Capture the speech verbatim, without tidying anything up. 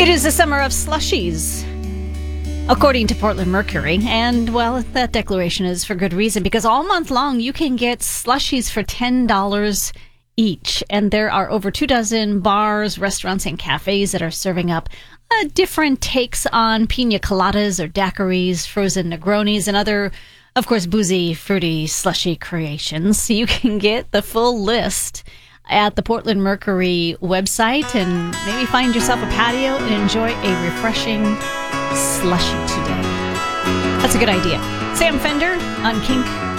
It is the summer of slushies, according to Portland Mercury. And, well, that declaration is for good reason, because all month long you can get slushies for ten dollars each. And there are over two dozen bars, restaurants, and cafes that are serving up uh, different takes on pina coladas or daiquiris, frozen Negronis, and other, of course, boozy, fruity, slushy creations. So you can get the full list at the Portland Mercury website and maybe find yourself a patio and enjoy a refreshing slushy today. That's a good idea. Sam Fender on Kink